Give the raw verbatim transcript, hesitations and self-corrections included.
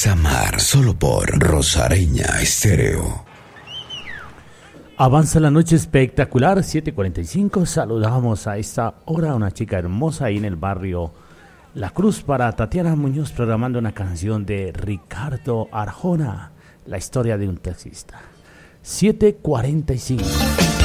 es amar, solo por Rosareña Estéreo. Avanza la noche espectacular, siete cuarenta y cinco. Saludamos a esta hora a una chica hermosa ahí en el barrio La Cruz para Tatiana Muñoz, programando una canción de Ricardo Arjona, La historia de un taxista. siete cuarenta y cinco.